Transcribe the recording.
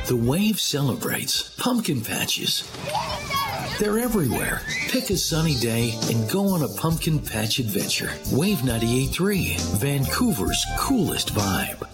The Wave celebrates pumpkin patches. They're everywhere. Pick a sunny day and go on a pumpkin patch adventure. Wave 98.3, Vancouver's coolest vibe.